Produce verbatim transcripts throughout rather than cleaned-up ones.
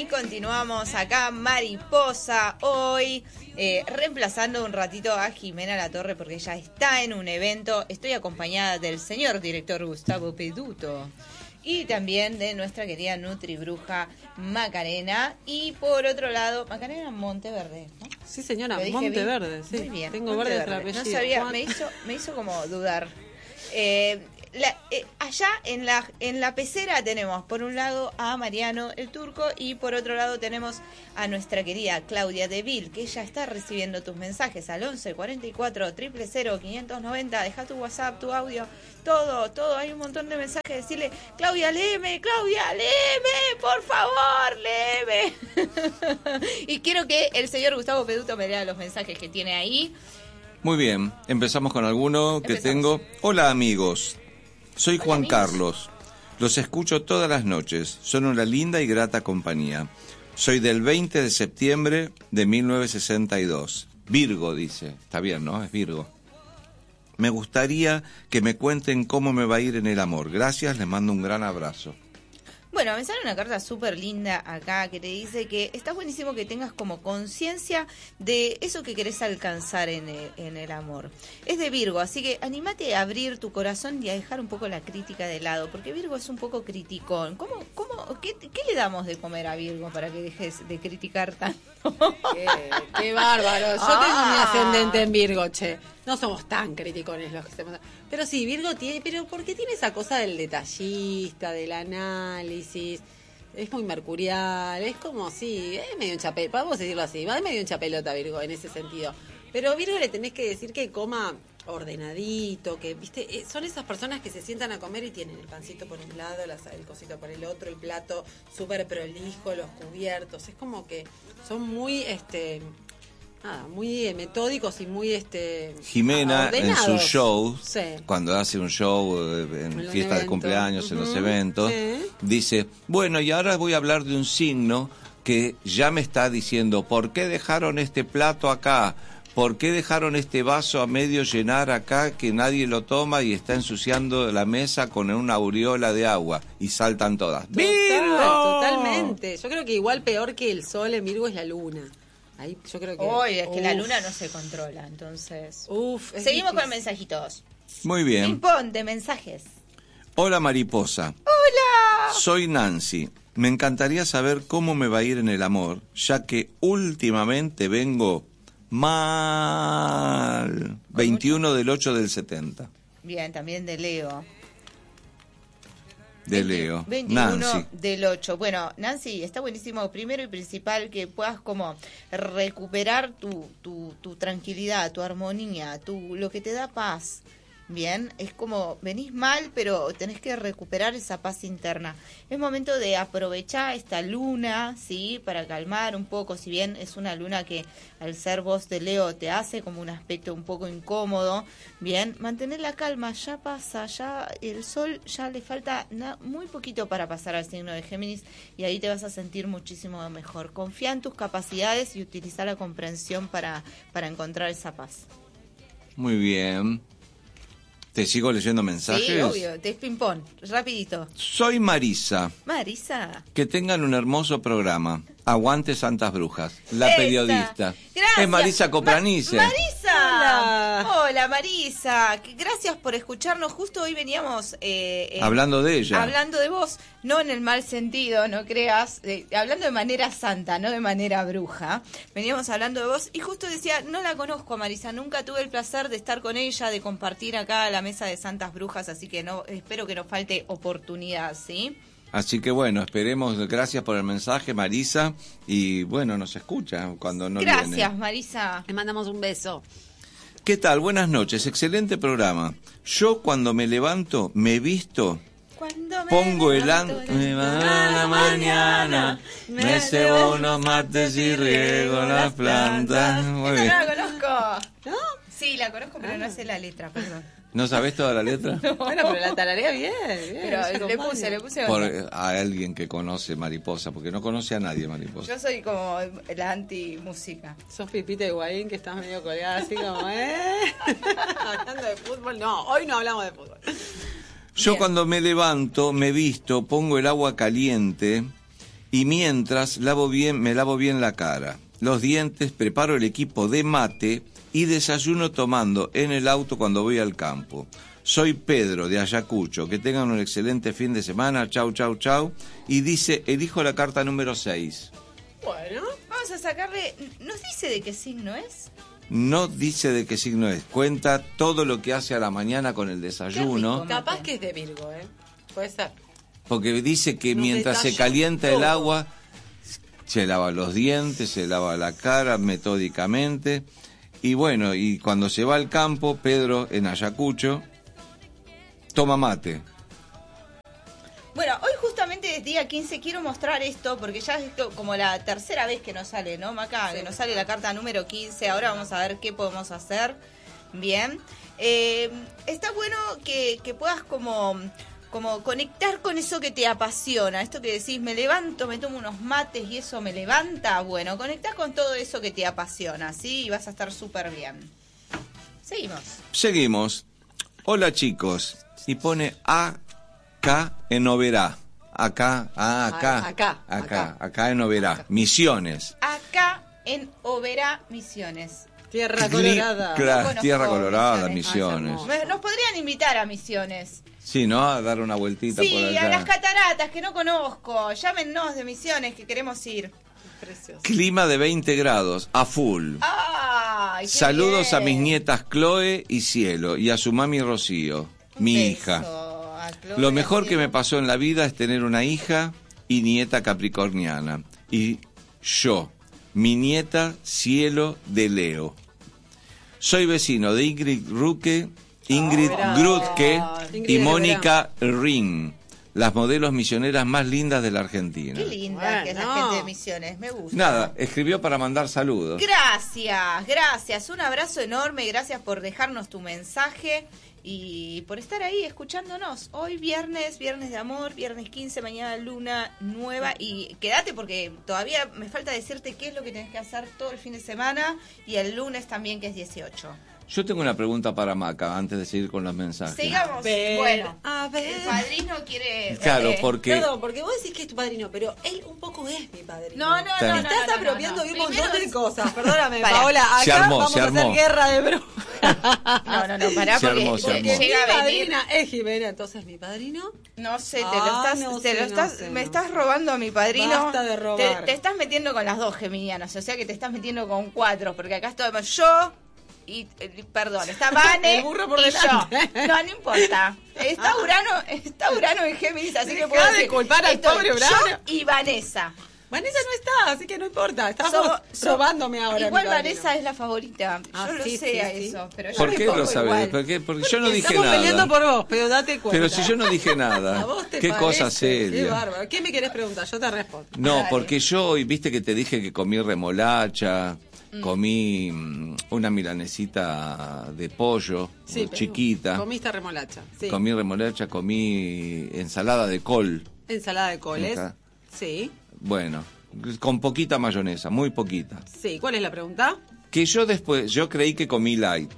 continuamos acá, Mariposa, hoy eh, reemplazando un ratito a Jimena Latorre porque ella está en un evento. Estoy acompañada del señor director Gustavo Peduto y también de nuestra querida nutribruja Macarena. Y por otro lado, Macarena Monteverde, ¿no? Sí, señora, Monteverde, sí. Muy bien, tengo verde el apellido. No sabía, me hizo, me hizo como dudar. Eh, La, eh, allá en la en la pecera tenemos por un lado a Mariano el Turco y por otro lado tenemos a nuestra querida Claudia Deville, que ella está recibiendo tus mensajes al once cuarenta y cuatro cero cero cero quinientos noventa. Deja tu WhatsApp, tu audio, todo, todo. Hay un montón de mensajes. Decirle, Claudia, léeme, Claudia, léeme, por favor, léeme. Y quiero que el señor Gustavo Peduto me lea los mensajes que tiene ahí. Muy bien, empezamos con alguno que tengo. Hola amigos. Soy Juan Carlos, los escucho todas las noches, son una linda y grata compañía. Soy del veinte de septiembre de mil novecientos sesenta y dos. Virgo, dice, está bien, ¿no? Es Virgo. Me gustaría que me cuenten cómo me va a ir en el amor. Gracias, les mando un gran abrazo. Bueno, me sale una carta súper linda acá que te dice que está buenísimo que tengas como conciencia de eso que querés alcanzar en el, en el amor. Es de Virgo, así que anímate a abrir tu corazón y a dejar un poco la crítica de lado, porque Virgo es un poco criticón. ¿Cómo, cómo, qué, qué le damos de comer a Virgo para que dejes de criticar tanto? Qué, qué bárbaro. Yo ah. tengo mi ascendente en Virgo, che. No somos tan criticones los que estamos. Pero sí, Virgo tiene, pero ¿por qué tiene esa cosa del detallista, del análisis? Es muy mercurial, es como, sí, es medio un chapel, podemos decirlo así, va medio un chapelota Virgo en ese sentido. Pero a Virgo le tenés que decir que coma ordenadito, que, viste, son esas personas que se sientan a comer y tienen el pancito por un lado, el cosito por el otro, el plato súper prolijo, los cubiertos, es como que son muy, este... Nada, muy eh, metódicos y muy este Jimena ordenados. En su show, sí. Cuando hace un show eh, en, en fiesta de cumpleaños, uh-huh. en los eventos, sí. dice, bueno, y ahora voy a hablar de un signo que ya me está diciendo, ¿por qué dejaron este plato acá? ¿Por qué dejaron este vaso a medio llenar acá que nadie lo toma y está ensuciando la mesa con una aureola de agua? Y saltan todas. Total, ¡Virgo! Totalmente. Yo creo que igual peor que el sol en Virgo es la luna. Ahí yo creo que... Hoy es que uf. la luna no se controla, entonces... Uf, Seguimos difícil. con mensajitos. Muy bien. Ping-pong de mensajes. Hola Mariposa. Hola. Soy Nancy. Me encantaría saber cómo me va a ir en el amor, ya que últimamente vengo mal. veintiuno del ocho del setenta. Bien, también de Leo. De Leo. veintiuno Nancy. Del ocho. Bueno, Nancy, está buenísimo. Primero y principal que puedas como recuperar tu, tu, tu tranquilidad, tu armonía, tu, lo que te da paz. Bien, es como venís mal, pero tenés que recuperar esa paz interna. Es momento de aprovechar esta luna, ¿sí? Para calmar un poco, si bien es una luna que al ser vos de Leo te hace como un aspecto un poco incómodo, bien, mantener la calma, ya pasa, ya el sol ya le falta na- muy poquito para pasar al signo de Géminis y ahí te vas a sentir muchísimo mejor. Confía en tus capacidades y utiliza la comprensión para, para encontrar esa paz. Muy bien. ¿Te sigo leyendo mensajes? Sí, obvio, te es ping-pong, rapidito. Soy Marisa. Marisa. Que tengan un hermoso programa. Aguante Santas Brujas. La Esa. periodista. Gracias. Es Marisa Copranice. Ma- Marisa. Hola. Hola, Marisa. Que gracias por escucharnos. Justo hoy veníamos... Eh, en- Hablando de ella. Hablando de vos, no en el mal sentido, no creas. eh, hablando de manera santa, no de manera bruja. Veníamos hablando de vos y justo decía, no la conozco a Marisa. Nunca tuve el placer de estar con ella, de compartir acá la mesa de Santas Brujas. Así que no espero que nos falte oportunidad, ¿sí? Así que bueno, esperemos, gracias por el mensaje, Marisa, y bueno, nos escucha cuando no Gracias, viene. Marisa. Le mandamos un beso. ¿Qué tal? Buenas noches, excelente programa. Yo cuando me levanto, me visto, Cuando me pongo el levanto an... de Me va a la mañana, me cebo unos mates y riego las plantas. Muy Esa bien. no la conozco. ¿No? Sí, la conozco, pero no sé la letra, perdón. ¿No sabés toda la letra? Bueno, pero la tararea bien, bien. Pero se le acompaña. puse, le puse Por, onda. a alguien que conoce Mariposa, porque no conoce a nadie Mariposa. Yo soy como la anti-música. Sos Pipita Higuaín, que estás medio colgada así como, ¿eh? Hablando de fútbol. No, hoy no hablamos de fútbol. Yo Bien. cuando me levanto, me visto, pongo el agua caliente y mientras lavo bien, me lavo bien la cara, los dientes, preparo el equipo de mate y desayuno tomando en el auto cuando voy al campo. Soy Pedro de Ayacucho, que tengan un excelente fin de semana, chau, chau, chau. Y dice, elijo la carta número seis. Bueno, vamos a sacarle, ¿nos dice de qué signo es? No dice de qué signo es, cuenta todo lo que hace a la mañana con el desayuno. Rico, capaz que es de Virgo, ¿eh? Puede ser. Porque dice que Nos mientras se calienta todo. el agua, se lava los dientes, se lava la cara metódicamente. Y bueno, y cuando se va al campo, Pedro en Ayacucho, toma mate. Bueno, hoy justamente es día quince, quiero mostrar esto porque ya es como la tercera vez que nos sale, ¿no, Maca? Sí. Que nos sale la carta número quince, ahora vamos a ver qué podemos hacer. Bien. Eh, está bueno que, que puedas como, como conectar con eso que te apasiona, esto que decís, me levanto, me tomo unos mates y eso me levanta. Bueno, conectás con todo eso que te apasiona, ¿sí? Y vas a estar súper bien. Seguimos. Seguimos. Hola, chicos. Y pone acá en Oberá. Acá, ah, acá, acá, acá, acá, acá en Oberá. Acá. Misiones. Acá en Oberá, Misiones. Tierra Colorada. Claro, no Tierra Colorada, Misiones. Misiones. Nos podrían invitar a Misiones. Sí, ¿no? A dar una vueltita sí, por allá. Sí, a las cataratas que no conozco. Llámennos de Misiones que queremos ir. Precioso. Clima de veinte grados, a full. ¡Ay, qué Saludos bien! a mis nietas Chloe y Cielo y a su mami Rocío, Un mi beso hija. a Chloe, Lo mejor a que me pasó en la vida es tener una hija y nieta capricorniana. Y yo, mi nieta Cielo de Leo. Soy vecino de Ingrid Ruque, Ingrid Oh, Grutke Ingrid y de Mónica Ring, las modelos misioneras más lindas de la Argentina. Qué linda Bueno. que es la gente de Misiones, me gusta. Nada, escribió para mandar saludos. Gracias, gracias. Un abrazo enorme, gracias por dejarnos tu mensaje y por estar ahí escuchándonos. Hoy viernes, viernes de amor, viernes quince, mañana luna nueva. Y quédate porque todavía me falta decirte qué es lo que tenés que hacer todo el fin de semana y el lunes también, que es dieciocho. Yo tengo una pregunta para Maca antes de seguir con los mensajes. Sigamos. Ver, Bueno, a ver. el padrino quiere... Claro, eh, porque... Perdón, porque vos decís que es tu padrino, pero él un poco es mi padrino. No, no, no, Está no, Me no, estás no, apropiando no, de un no. montón Primero de es- cosas. Perdóname, Pará. Paola. Acá Se armó, vamos se a hacer armó. guerra de bro. No, no, no, pará, Se porque, armó, se porque armó. Mi llega a venir... padrina es Jimena, entonces mi padrino. No sé, te lo Ah, estás, no te sé, lo no estás, sé, me no estás sé. robando a mi padrino. Basta de robar. Te, te estás metiendo con las dos geminianas, o sea que te estás metiendo con cuatro, porque acá estoy yo y, eh, perdón, está Vane El burro por y delante. yo. No, no importa. Está Urano, está Urano en Géminis, así que Dejá puedo de decir, culpar al estoy pobre Urano. yo y Vanessa. Vanessa no está, así que no importa. Estamos Somos- so- robándome ahora. Igual mi padrino. Vanessa es la favorita. Yo Ah, lo sí, sé sí, a sí. eso, pero yo ¿Por me qué pongo lo sabes? igual. ¿Por qué? Porque yo no dije Estamos peleando nada. por vos, pero date cuenta. Pero si yo no dije A nada. vos te Qué parece. cosa Qué seria. bárbaro. ¿Qué me querés preguntar? Yo te respondo. No, Dale. porque yo hoy, viste que te dije que comí remolacha, comí mm, una milanesita de pollo, Sí, pero chiquita. Comiste remolacha. Sí. Comí remolacha, comí ensalada de col. Ensalada de coles. Acá. Sí. Bueno, con poquita mayonesa, muy poquita. Sí. ¿Cuál es la pregunta? Que yo después, yo creí que comí light.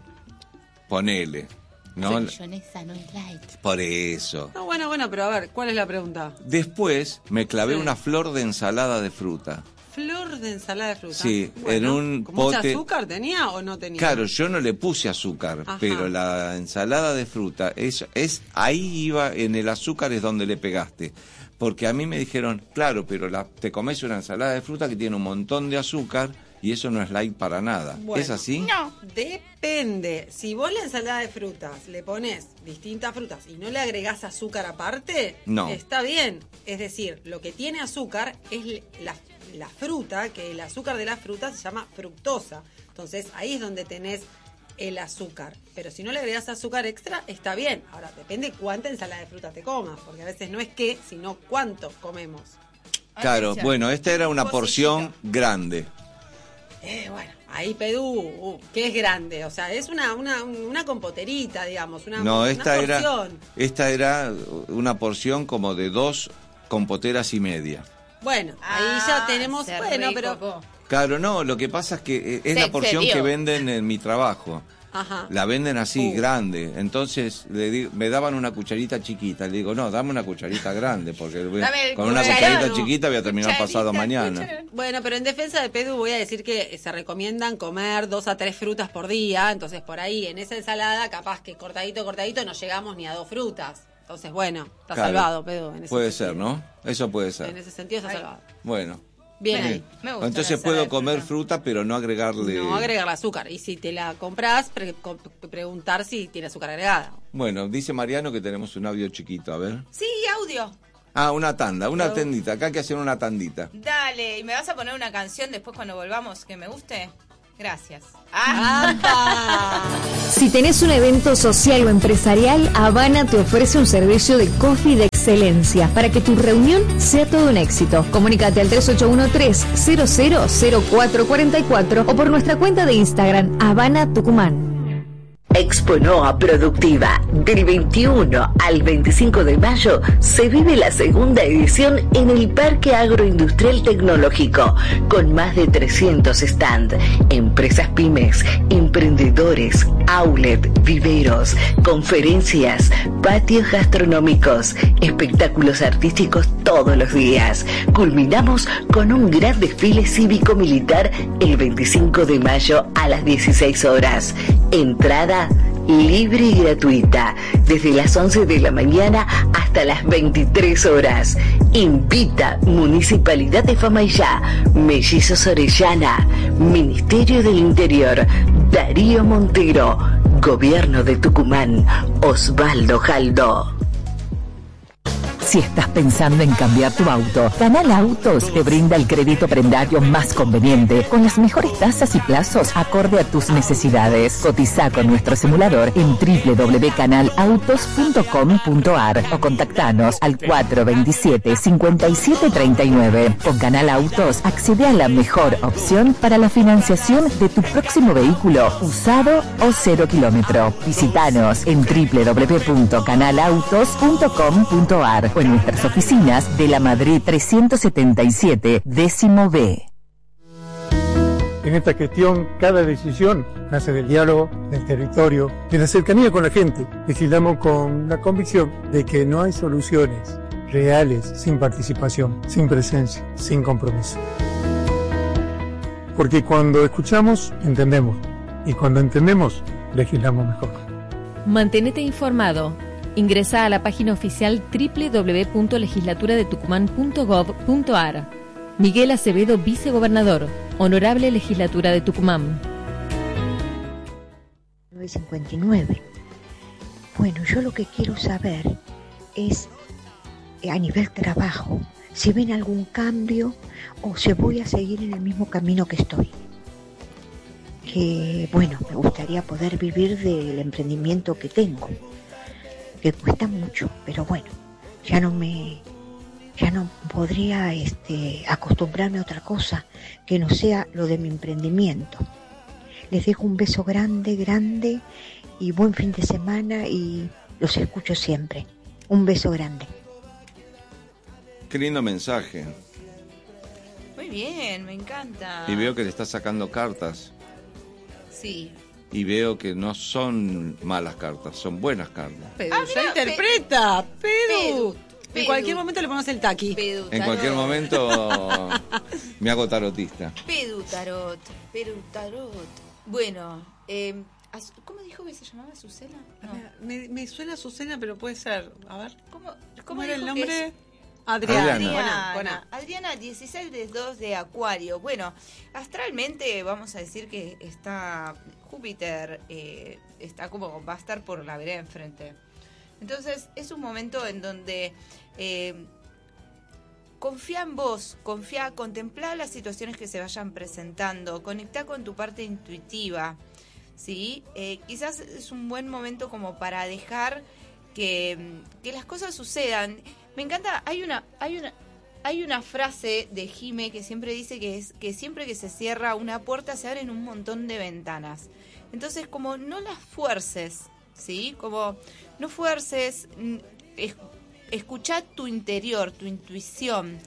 Ponele. ¿No? Mayonesa no es light. Por eso. No, bueno, bueno, pero a ver, ¿cuál es la pregunta? Después me clavé Sí. una flor de ensalada de fruta. Flor de ensalada de fruta. Sí, Bueno, en un ¿con mucha pote- azúcar tenía o no tenía? Claro, yo no le puse azúcar, Ajá. pero la ensalada de fruta, es, es ahí iba, en el azúcar es donde le pegaste. Porque a mí me dijeron, claro, pero la, te comes una ensalada de fruta que tiene un montón de azúcar y eso no es light para nada. Bueno. ¿Es así? No. Depende. Si vos la ensalada de frutas le pones distintas frutas y no le agregás azúcar aparte, No. está bien. Es decir, lo que tiene azúcar es la, la fruta, que el azúcar de la fruta se llama fructosa. Entonces ahí es donde tenés el azúcar. Pero si no le agregás azúcar extra, está bien. Ahora, depende cuánta ensalada de fruta te comas, porque a veces no es qué, sino cuánto comemos. Claro, Atención. bueno, esta era una Un porción pocillito. grande. Eh, bueno, ahí Pedú, uh, que es grande, o sea, es una, una, una compoterita, digamos, una, No, una esta era, porción. esta era una porción como de dos compoteras y media. Bueno, ahí Ah, ya tenemos, se bueno, pero... recopó. Claro, no, lo que pasa es que eh, es Se la porción excedió. que venden en mi trabajo. Ajá. La venden así, Uh. grande. Entonces le di- me daban una cucharita chiquita. Le digo, no, dame una cucharita grande, porque voy- Dame el con una cucharón. cucharita chiquita voy a terminar Cucharita, pasado mañana. cucharón. Bueno, pero en defensa de Pedro voy a decir que se recomiendan comer dos a tres frutas por día, entonces por ahí en esa ensalada capaz que cortadito, cortadito no llegamos ni a dos frutas. Entonces, bueno, está Claro. salvado, Pedro. En ese Puede sentido. ser, ¿no? Eso puede ser. En ese sentido está Ay. salvado. Bueno. Bien Me- ahí. me gusta Entonces la ensalada puedo de comer fruta. fruta, pero no agregarle... No agregar azúcar. Y si te la compras, pre- co- preguntar si tiene azúcar agregada. Bueno, dice Mariano que tenemos un audio chiquito, a ver. Sí, audio. Ah, una tanda, una Pero- tendita. Acá hay que hacer una tandita. Dale, ¿y me vas a poner una canción después cuando volvamos que me guste? Gracias. Ah, ¡Apa! Si tenés un evento social o empresarial, Habana te ofrece un servicio de coffee de excelencia para que tu reunión sea todo un éxito. Comunícate al tres ocho uno tres, cero cero cero cuatro cuatro cuatro o por nuestra cuenta de Instagram, Habana Tucumán. Exponoa Productiva. Del veintiuno al veinticinco de mayo se vive la segunda edición en el Parque Agroindustrial Tecnológico, con más de trescientos stands, empresas pymes, emprendedores, outlet, viveros, conferencias, patios gastronómicos, espectáculos artísticos todos los días. Culminamos con un gran desfile cívico-militar el veinticinco de mayo a las dieciséis horas. Entrada libre y gratuita, desde las once de la mañana hasta las veintitrés horas. Invita Municipalidad de Famaillá, Mellizos Orellana, Ministerio del Interior, Darío Montero, Gobierno de Tucumán, Osvaldo Jaldo. Si estás pensando en cambiar tu auto, Canal Autos te brinda el crédito prendario más conveniente, con las mejores tasas y plazos acorde a tus necesidades. Cotiza con nuestro simulador en doble u doble u doble u punto canal autos punto com punto a r o contactanos al cuatro dos siete, cinco siete tres nueve. Con Canal Autos accede a la mejor opción para la financiación de tu próximo vehículo, usado o cero kilómetro. Visítanos en doble u doble u doble u punto canal autos punto com punto a r o en nuestras oficinas de la Madrid trescientos setenta y siete, décimo B. En esta gestión, cada decisión nace del diálogo, del territorio, de la cercanía con la gente. Legislamos con la convicción de que no hay soluciones reales sin participación, sin presencia, sin compromiso. Porque cuando escuchamos, entendemos. Y cuando entendemos, legislamos mejor. Mantenete informado. Ingresa a la página oficial doble u doble u doble u punto legislatura de tucumán punto gov punto a r. Miguel Acevedo, vicegobernador. Honorable Legislatura de Tucumán. nueve cincuenta y nueve. Bueno, yo lo que quiero saber es, eh, a nivel trabajo, si ven algún cambio o si voy a seguir en el mismo camino que estoy. Que, bueno, me gustaría poder vivir del emprendimiento que tengo, que cuesta mucho, pero bueno, ya no me, ya no podría este, acostumbrarme a otra cosa que no sea lo de mi emprendimiento. Les dejo un beso grande, grande y buen fin de semana y los escucho siempre. Un beso grande. Qué lindo mensaje. muy bien, me encanta. Y veo que le está sacando cartas. Sí. Y veo que no son malas cartas, son buenas cartas. Pedro, Ah, ya mira, interpreta. Pedro. Pedro, En Pedro. cualquier momento le ponemos el taqui. Pedu En tarot. cualquier momento me hago tarotista. Pedu Tarot. Pedu Tarot. Bueno, eh, Azu- ¿cómo dijo que se llamaba Azucena? No. Me, me suena Azucena, pero puede ser. A ver. ¿Cómo, ¿Cómo cómo era el dijo que nombre? es? Adriana. Adriana. Adriana, Buena, buena. Adriana, dieciséis de dos de Acuario. Bueno, astralmente vamos a decir que está Júpiter, eh, está como va a estar por la vereda enfrente. Entonces es un momento en donde eh, confía en vos, confía, contemplá las situaciones que se vayan presentando, conectá con tu parte intuitiva, ¿sí? Eh, quizás es un buen momento como para dejar que, que las cosas sucedan. Me encanta, hay una, hay una, hay una frase de Jime que siempre dice que es que siempre que se cierra una puerta se abren un montón de ventanas. Entonces, como no las fuerces, ¿sí? Como no fuerces, mm, es, escuchá tu interior, tu intuición,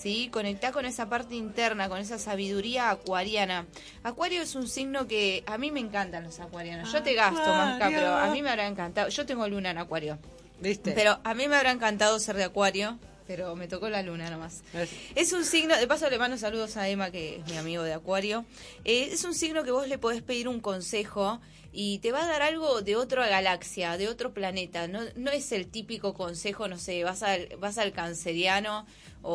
¿sí? Conectá con esa parte interna, con esa sabiduría acuariana. Acuario es un signo que a mí me encantan los acuarianos. Yo te gasto, Masca, pero a mí me habrá encantado. Yo tengo luna en Acuario. ¿Viste? Pero a mí me habrá encantado ser de Acuario, pero me tocó la luna nomás. Es, es un signo, de paso le mando saludos a Emma, que es mi amigo de Acuario. Eh, es un signo que vos le podés pedir un consejo y te va a dar algo de otra galaxia, de otro planeta. No, no es el típico consejo, no sé, vas al, vas al canceriano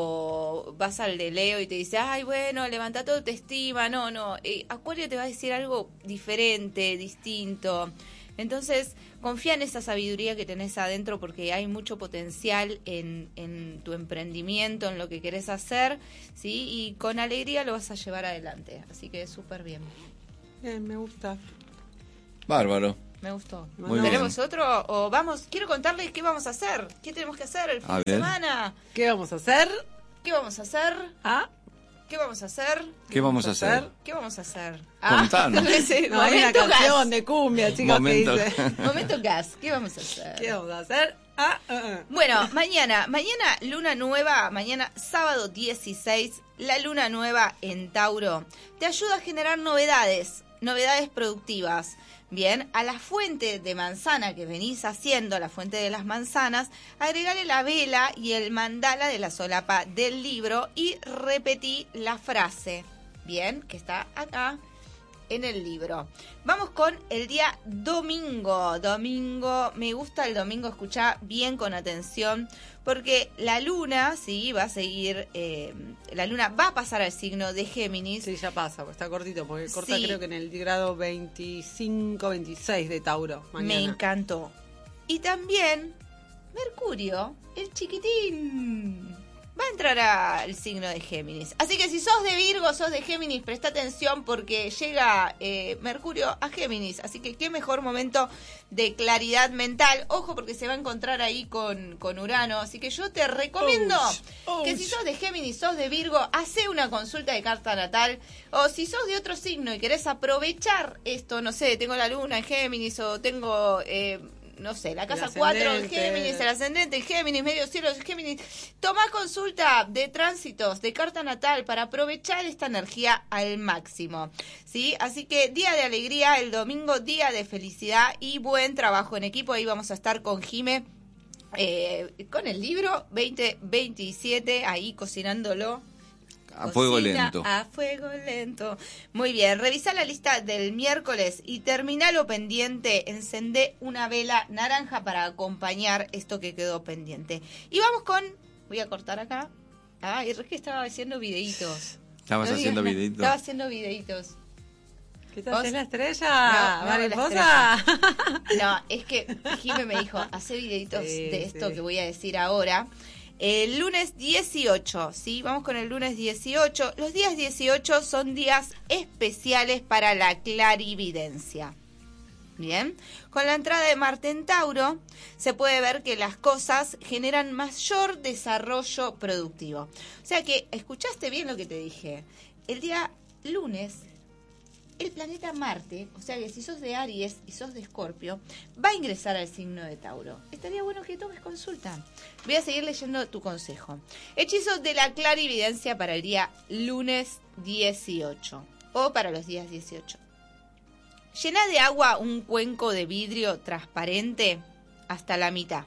o vas al de Leo y te dice, ay, bueno, levanta tu autoestima. No, no, eh, Acuario te va a decir algo diferente, distinto. Entonces, confía en esa sabiduría que tenés adentro, porque hay mucho potencial en, en tu emprendimiento, en lo que querés hacer, ¿sí? Y con alegría lo vas a llevar adelante. Así que súper bien. Bien, me gusta. Bárbaro. Me gustó. Muy ¿Tenemos bien. otro? O vamos, quiero contarles qué vamos a hacer. ¿Qué tenemos que hacer el fin A de ver. semana? ¿Qué vamos a hacer? ¿Qué vamos a hacer? ¿Ah? ¿Qué vamos a hacer? ¿Qué vamos a hacer? ¿Qué vamos a hacer? Contanos. Ah, ese No, hay una momento canción gas. de cumbia, chicos, Momento. que dice. Momento gas. ¿Qué vamos a hacer? ¿Qué vamos a hacer? Ah, ah, ah. Bueno, mañana, mañana luna nueva, mañana sábado dieciséis, la luna nueva en Tauro te ayuda a generar novedades, novedades productivas. Bien, a la fuente de manzana que venís haciendo, la fuente de las manzanas, agregale la vela y el mandala de la solapa del libro y repetí la frase, bien, que está acá en el libro. Vamos con el día domingo. Domingo, me gusta el domingo, escuchá bien con atención, porque la luna, sí, va a seguir, eh, la luna va a pasar al signo de Géminis. Sí, ya pasa, pues está cortito, porque corta Sí. creo que en el grado veinticinco, veintiséis de Tauro. Mañana. Me encantó. Y también Mercurio, el chiquitín, va a entrar al signo de Géminis. Así que si sos de Virgo, sos de Géminis, presta atención porque llega eh, Mercurio a Géminis. Así que qué mejor momento de claridad mental. Ojo, porque se va a encontrar ahí con, con Urano. Así que yo te recomiendo Ouch, que ouch. si sos de Géminis, sos de Virgo, hacé una consulta de carta natal. O si sos de otro signo y querés aprovechar esto, no sé, tengo la luna en Géminis o tengo... Eh, no sé, la casa cuatro en ascendente. Géminis, el ascendente en Géminis, medio cielo en Géminis. Toma consulta de tránsitos, de carta natal, para aprovechar esta energía al máximo, ¿sí? Así que día de alegría, el domingo, día de felicidad y buen trabajo en equipo. Ahí vamos a estar con Jime, eh, con el libro veinte veintisiete, ahí cocinándolo. A fuego Cocina lento. A fuego lento. Muy bien, revisa la lista del miércoles y termina lo pendiente. Encendé una vela naranja para acompañar esto que quedó pendiente. Y vamos con... Voy a cortar acá. Ah, y es que estaba haciendo videitos. ¿Estabas No haciendo digas- videitos? Estaba haciendo videitos. ¿Qué tal? ¿Vos? ¿Es la estrella? No, no, ¿Mariposa? No, es que Jime me dijo, hace videitos Sí, de esto sí. que voy a decir ahora. El lunes dieciocho, ¿sí? Vamos con el lunes dieciocho. Los días dieciocho son días especiales para la clarividencia. Bien, con la entrada de Marte en Tauro se puede ver que las cosas generan mayor desarrollo productivo. O sea que, escuchaste bien lo que te dije. El día lunes, el planeta Marte, o sea que si sos de Aries y sos de Escorpio, va a ingresar al signo de Tauro. Estaría bueno que tomes consulta. Voy a seguir leyendo tu consejo. Hechizos de la clarividencia para el día lunes dieciocho o para los días dieciocho. Llena de agua un cuenco de vidrio transparente hasta la mitad.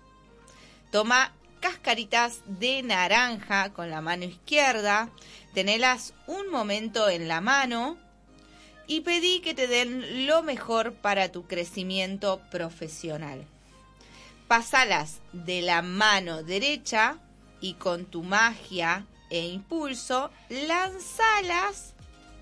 Toma cascaritas de naranja con la mano izquierda, tenelas un momento en la mano y pedí que te den lo mejor para tu crecimiento profesional. Pásalas de la mano derecha y con tu magia e impulso lanzalas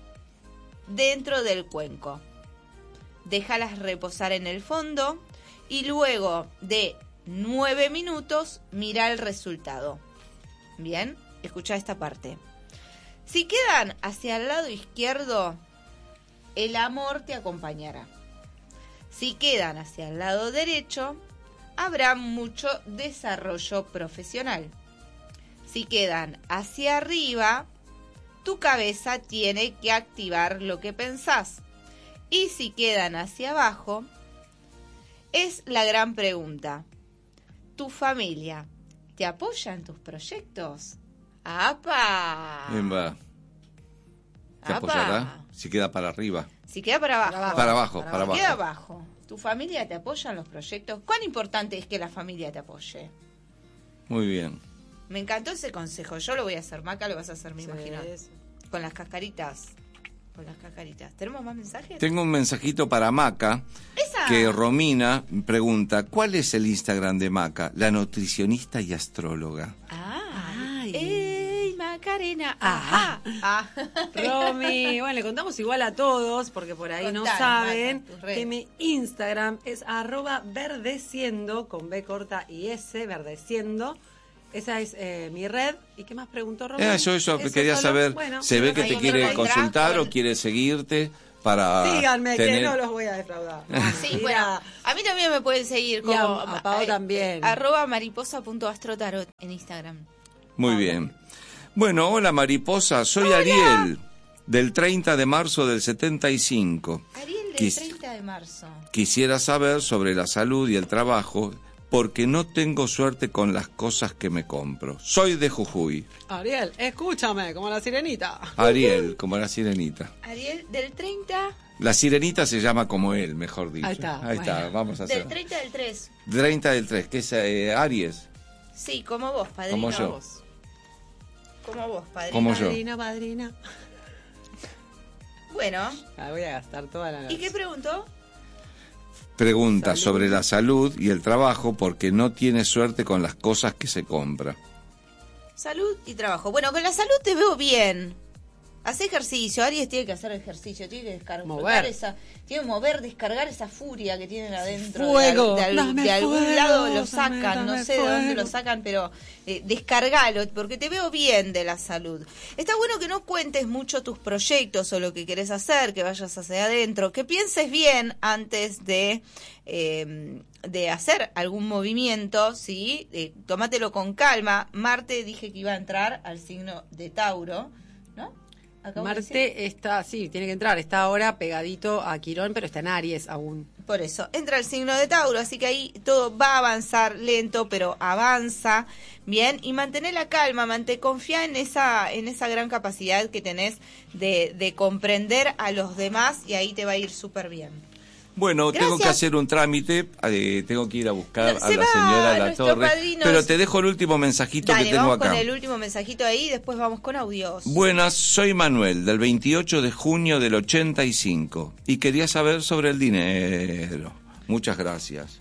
dentro del cuenco. Déjalas reposar en el fondo y luego de nueve minutos mira el resultado. Bien, escucha esta parte. Si quedan hacia el lado izquierdo, el amor te acompañará. Si quedan hacia el lado derecho, habrá mucho desarrollo profesional. Si quedan hacia arriba, tu cabeza tiene que activar lo que pensás. Y si quedan hacia abajo, es la gran pregunta. ¿Tu familia te apoya en tus proyectos? ¡Apa! Bien, va. ¿Te ¡Apa! apoyará? Si queda para arriba. Si queda para abajo. Para abajo, para Si abajo. queda abajo. ¿Tu familia te apoya en los proyectos? ¿Cuán importante es que la familia te apoye? Muy bien. Me encantó ese consejo. Yo lo voy a hacer. Maca, lo vas a hacer, me Sí, imagino. eso. Con las cascaritas. Con las cascaritas. ¿Tenemos más mensajes? Tengo un mensajito para Maca, Esa. que Romina pregunta, ¿cuál es el Instagram de Maca? La nutricionista y astróloga. Ah. Ay. ¡Ey, Macarena! Ajá. ¡Ajá! Ah. Romy, bueno, le contamos igual a todos, porque por ahí no Contanos, saben, Maca, tus redes. que mi Instagram es arroba verdeciendo, con B corta y S, verdeciendo. Esa es eh, mi red. ¿Y qué más preguntó Romy? Eh, Eso, eso, quería solo. saber, Bueno, ¿se ve que ahí te me quiere entra consultar con- o quiere seguirte para síganme, tener... que no los voy a defraudar. Sí, Mira, bueno, a mí también me pueden seguir Y como a- a Pau eh, también. arroba mariposa.astrotarot en Instagram. Muy bien. Bueno, hola Mariposa, soy Ariel, del treinta de marzo del setenta y cinco. Ariel del Quis- treinta de marzo. Quisiera saber sobre la salud y el trabajo, porque no tengo suerte con las cosas que me compro. Soy de Jujuy. Ariel, escúchame, como la sirenita. Ariel, como la sirenita. Ariel del treinta La sirenita se llama como él, mejor dicho. Ahí está, Ahí está, bueno. vamos a hacer. del treinta del tres. treinta del tres, que es eh, Aries. Sí, como vos, padrino. Como yo. Vos. Como vos, padrino. Como yo. Padrina, padrina. Bueno, La voy a gastar toda la noche. ¿y qué preguntó? Pregunta Salud. sobre la salud y el trabajo porque no tiene suerte con las cosas que se compra. Salud y trabajo. Bueno, con la salud te veo bien. Haz ejercicio. Aries tiene que hacer ejercicio, tiene que descargar Mover. esa, tiene que mover, descargar esa furia que tienen adentro. Fuego. De, al- de al- Dame de algún fuego, lado lo dame, sacan, no dame sé de dónde fuego. lo sacan, pero eh, descargalo, porque te veo bien de la salud. Está bueno que no cuentes mucho tus proyectos o lo que querés hacer, que vayas hacia adentro, que pienses bien antes de... Eh, de hacer algún movimiento, ¿sí? Eh, tómatelo con calma. Marte dije que iba a entrar al signo de Tauro, ¿no? Acabo de decir. Marte está, sí, tiene que entrar, está ahora pegadito a Quirón, pero está en Aries aún. Por eso, entra el signo de Tauro, así que ahí todo va a avanzar lento, pero avanza, bien, y mantener la calma, mantén, confía en esa, en esa gran capacidad que tenés de, de comprender a los demás y ahí te va a ir súper bien. Bueno, tengo que Gracias. hacer un trámite, eh, tengo que ir a buscar No, a se la va señora La nuestro Torre, padrino. pero te dejo el último mensajito Dale, que tengo vamos acá. con el último mensajito ahí y después vamos con audios. Buenas, soy Manuel, del veintiocho de junio del ochenta y cinco, y quería saber sobre el dinero. Muchas gracias.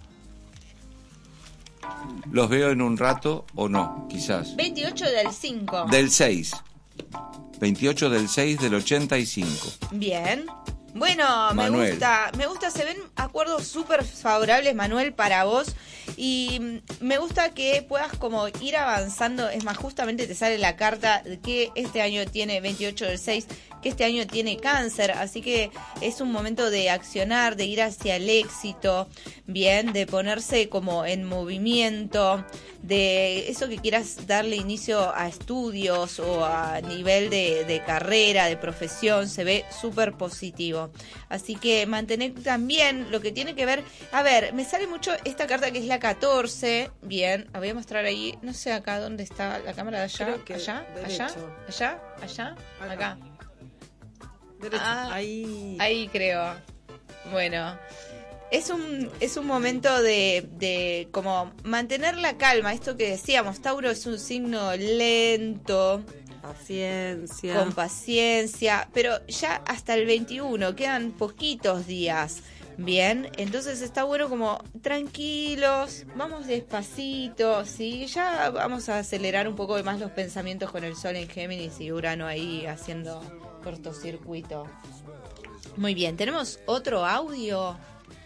Los veo en un rato o no, quizás. veintiocho del cinco. Del seis. veintiocho del seis del ochenta y cinco. Bien. Bueno, me Manuel. gusta, me gusta, se ven acuerdos súper favorables, Manuel, para vos. Y mm, me gusta que puedas como ir avanzando. Es más, justamente te sale la carta de que este año tiene veintiocho del seis, que este año tiene cáncer. Así que es un momento de accionar, de ir hacia el éxito, bien, de ponerse como en movimiento, de eso que quieras darle inicio a estudios o a nivel de, de carrera, de profesión, se ve súper positivo. Así que mantener también lo que tiene que ver, a ver, me sale mucho esta carta que es la catorce, bien, la voy a mostrar ahí, no sé acá dónde está la cámara de allá, Creo que allá, derecho. allá, allá, allá, Acá. acá. Derecho. Ah, ahí. Ahí creo. Bueno, es un es un momento de, de como mantener la calma. Esto que decíamos, Tauro es un signo lento, Paciencia. con paciencia, pero ya hasta el veintiuno quedan poquitos días. Bien, entonces está bueno como tranquilos, vamos despacito, ¿sí? Ya vamos a acelerar un poco más los pensamientos con el Sol en Géminis y Urano ahí haciendo cortocircuito. Muy bien, ¿tenemos otro audio?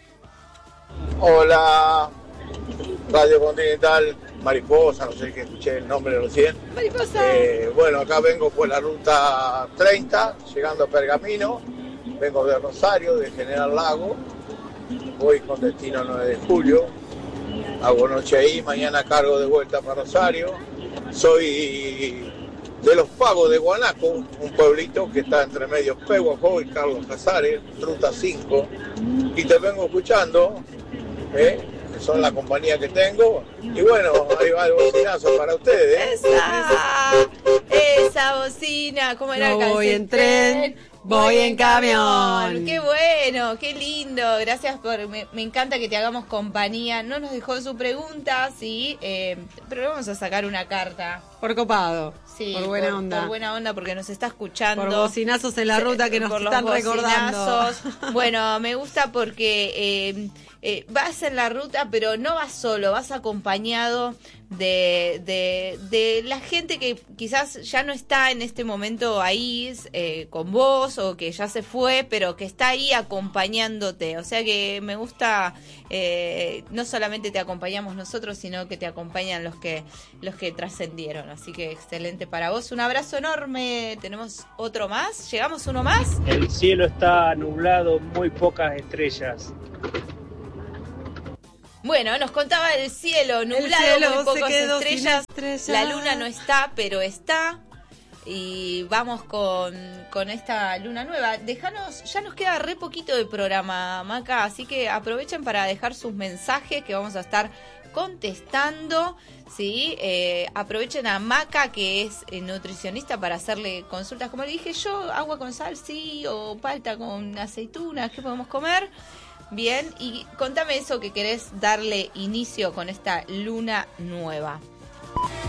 Hola, Radio Continental, Mariposa, no sé qué escuché el nombre recién. Mariposa. Eh, bueno, acá vengo por la ruta treinta, llegando a Pergamino, vengo de Rosario, de General Lago, voy con destino nueve de julio, hago noche ahí, mañana cargo de vuelta para Rosario. Soy de los Pagos de Guanaco, un pueblito que está entre medios Pehuajó y Carlos Casares, ruta cinco, y te vengo escuchando, ¿eh? que son la compañía que tengo. Y bueno, ahí va el bocinazo para ustedes. Esa, esa bocina, ¿cómo era? No voy en tren, voy en camión. Qué bueno, qué lindo. Gracias por, me, me encanta que te hagamos compañía. No nos dejó su pregunta, sí, eh, pero le vamos a sacar una carta. Por copado, sí, por buena por, onda. Por buena onda, porque nos está escuchando. Por bocinazos en la ruta que nos por están los recordando. Bueno, me gusta porque eh, eh, vas en la ruta, pero no vas solo, vas acompañado de, de, de la gente que quizás ya no está en este momento ahí eh, con vos, o que ya se fue, pero que está ahí acompañándote. O sea que me gusta, eh, no solamente te acompañamos nosotros, sino que te acompañan los que, los que trascendieron. Así que excelente para vos. Un abrazo enorme. Tenemos otro más. ¿Llegamos uno más? El cielo está nublado, muy pocas estrellas. Bueno, nos contaba el cielo nublado, el cielo muy pocas estrellas. estrellas. La luna no está, pero está. Y vamos con, con esta luna nueva. Dejanos, ya nos queda re poquito de programa, Maca, así que aprovechen para dejar sus mensajes que vamos a estar contestando, ¿sí? Eh, aprovechen a Maca, que es eh, nutricionista, para hacerle consultas. Como le dije yo, agua con sal, sí, o palta con aceitunas, ¿qué podemos comer? Bien, y contame eso que querés darle inicio con esta luna nueva.